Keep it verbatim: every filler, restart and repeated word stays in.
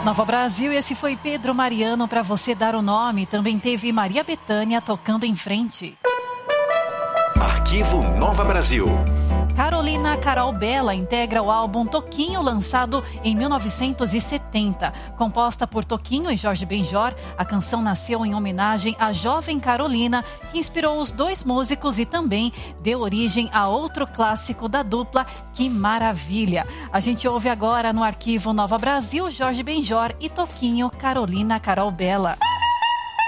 Nova Brasil, esse foi Pedro Mariano, para você dar o nome. Também teve Maria Bethânia tocando em frente. Arquivo Nova Brasil. Carolina Carol Bela integra o álbum Toquinho, lançado em mil novecentos e setenta. Composta por Toquinho e Jorge Benjor, a canção nasceu em homenagem à jovem Carolina, que inspirou os dois músicos e também deu origem a outro clássico da dupla, Que Maravilha. A gente ouve agora no Arquivo Nova Brasil, Jorge Benjor e Toquinho, Carolina Carol Bela.